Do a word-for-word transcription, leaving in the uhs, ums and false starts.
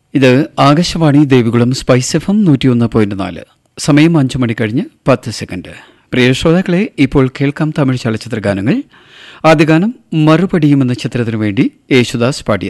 ഇത് Akashvani Devikulam spice F M നൂറ്റിയൊന്ന് point നാല്. സമയം അഞ്ചു മണി കഴിഞ്ഞ് പത്ത് സെക്കൻഡ്. പ്രിയ ശ്രോതാക്കളെ, ഇപ്പോൾ കേൾക്കാം തമിഴ് ചലച്ചിത്ര ഗാനങ്ങൾ. ആദ്യ ഗാനം മറുപടിയും എന്ന ചിത്രത്തിനു വേണ്ടി യേശുദാസ് പാടിയത്.